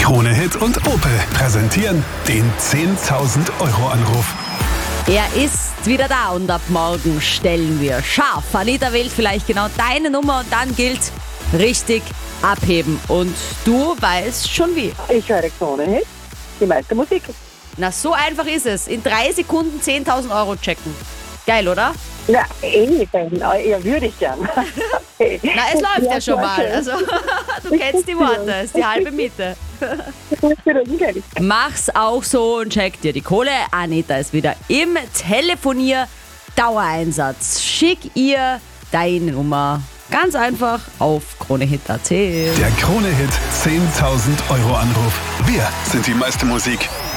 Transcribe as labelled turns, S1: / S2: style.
S1: Krone-Hit und Opel präsentieren den 10.000 Euro Anruf.
S2: Er ist wieder da und ab morgen stellen wir scharf. Anita wählt vielleicht genau deine Nummer und dann gilt richtig abheben. Und du weißt schon wie.
S3: Ich höre Krone-Hit, die meiste Musik.
S2: Na, so einfach ist es. In 3 Sekunden 10.000 Euro checken. Geil, oder?
S3: Ja, ja, würde ich gern.
S2: Na, es läuft ja schon mal.
S3: schön.
S2: Also, du kennst die Worte, ist die halbe Miete. Mach's auch so und check dir die Kohle. Anita ist wieder im Telefonier-Dauereinsatz. Schick ihr deine Nummer ganz einfach auf kronehit.at.
S1: Der Krone-Hit 10.000 Euro Anruf. Wir sind die meiste Musik.